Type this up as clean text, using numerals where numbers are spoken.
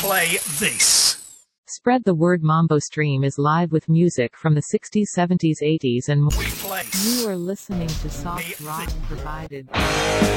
play this. Spread the word. Mambo Stream is live with music from the 60s, 70s, 80s and more. We place. You are listening to soft rock provided